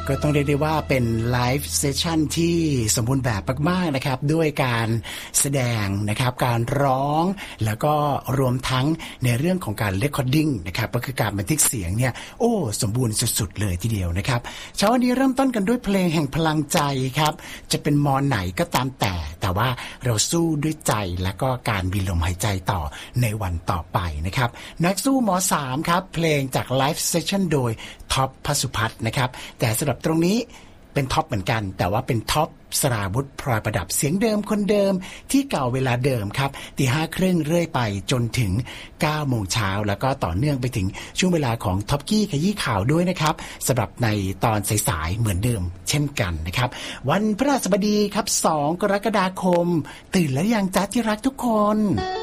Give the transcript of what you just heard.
ก็ต้องเรียกได้ว่าเป็นไลฟ์เซสชั่นที่สมบูรณ์แบบมากๆนะครับด้วยการแสดงนะครับการร้องแล้วก็รวมทั้งในเรื่องของการเรคคอร์ดิ้งนะครับก็คือการบันทึกเสียงเนี่ยโอ้สมบูรณ์สุดๆเลยทีเดียวนะครับเช้าวันนี้เริ่มต้นกันด้วยเพลงแห่งพลังใจครับจะเป็นมอไหนก็ตามแต่ว่าเราสู้ด้วยใจและก็การมีลมหายใจต่อในวันต่อไปนะครับนักสู้ม.3 ครับเพลงจากไลฟ์เซสชั่นโดยท็อปพสุพัฒน์นะครับแต่สำหรับตรงนี้เป็นท็อปเหมือนกันแต่ว่าเป็นท็อปสราวุธพลอยประดับเสียงเดิมคนเดิมที่เก่าเวลาเดิมครับตี 5:30เรื่อยไปจนถึง 9 โมงเช้าแล้วก็ต่อเนื่องไปถึงช่วงเวลาของท็อปกี้ขยี้ข่าวด้วยนะครับสำหรับในตอนสายๆเหมือนเดิมเช่นกันนะครับวันพฤหัสบดีครับ2 กรกฎาคมตื่นแล้วยังจ๊ะที่รักทุกคน